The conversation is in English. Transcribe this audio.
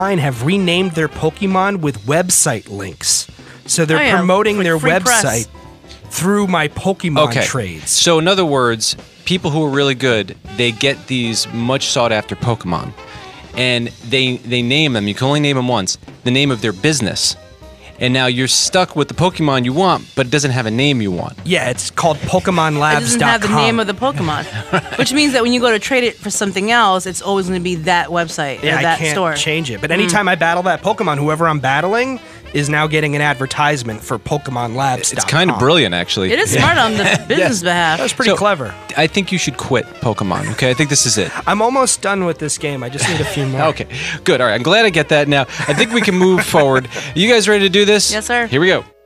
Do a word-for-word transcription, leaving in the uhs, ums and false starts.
have renamed their Pokemon with website links. So they're Oh, yeah. promoting Like their free website press. through my Pokemon Okay. trades. So in other words, people who are really good, they get these much sought after Pokemon, and they they name them. You can only name them once. The name of their business. And now you're stuck with the Pokemon you want, but it doesn't have a name you want. Yeah, it's called Pokemon It Labs. doesn't have the name of the Pokemon, which means that when you go to trade it for something else, it's always going to be that website Yeah, or that I can't store. change it. But anytime I battle that Pokemon, whoever I'm battling is now getting an advertisement for Pokemon Labs. It's kind of brilliant, actually. It is smart on the business behalf. That's pretty So- clever. I think you should quit Pokemon, okay? I think this is it. I'm almost done with this game. I just need a few more. Okay, good. All right, I'm glad I get that now. I think we can move forward. You guys ready to do this? Yes, sir. Here we go.